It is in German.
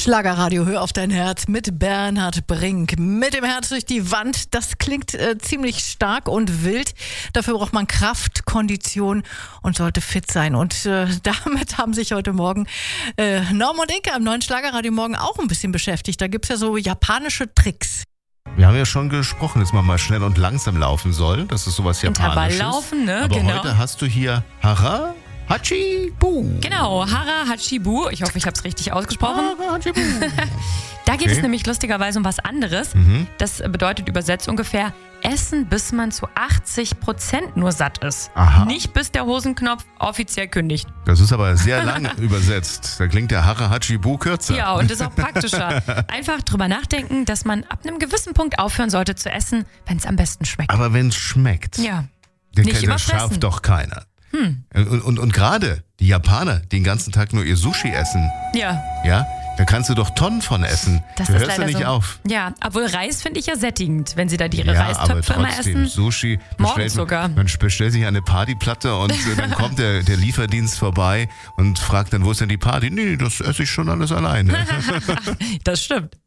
Schlagerradio, hör auf dein Herz mit Bernhard Brink. Mit dem Herz durch die Wand, das klingt ziemlich stark und wild. Dafür braucht man Kraft, Kondition und sollte fit sein. Und damit haben sich heute Morgen Norm und Inke am neuen Schlagerradio morgen auch ein bisschen beschäftigt. Da gibt es ja so japanische Tricks. Wir haben ja schon gesprochen, dass man mal schnell und langsam laufen soll. Das ist sowas Japanisches. Intervalllaufen, ne? Aber genau. heute hast du hier Hara Hachibu. Genau, Hara Hachibu. Ich hoffe, ich habe es richtig ausgesprochen. Hara Hachibu. Da geht es nämlich lustigerweise um was anderes. Das bedeutet übersetzt ungefähr Essen, bis man zu 80% nur satt ist. Aha. Nicht bis der Hosenknopf offiziell kündigt. Das ist aber sehr lang übersetzt. Da klingt der Hara Hachibu kürzer. Ja, und das ist auch praktischer. Einfach drüber nachdenken, dass man ab einem gewissen Punkt aufhören sollte zu essen, wenn es am besten schmeckt. Aber wenn es schmeckt, Ja, dann nicht das überfressen. schafft doch keiner. Und gerade die Japaner, die den ganzen Tag nur ihr Sushi essen, Ja, ja, da kannst du doch Tonnen von essen. das Du ist hörst ja leider nicht so. auf. Ja, obwohl Reis finde ich ja sättigend, wenn sie da ihre Ja, aber Reistöpfe immer trotzdem, essen. Sushi, Morgens sogar. man bestellt sich eine Partyplatte und dann kommt der Lieferdienst vorbei und fragt dann, wo ist denn die Party? Nee, das esse ich schon alles alleine. Das stimmt.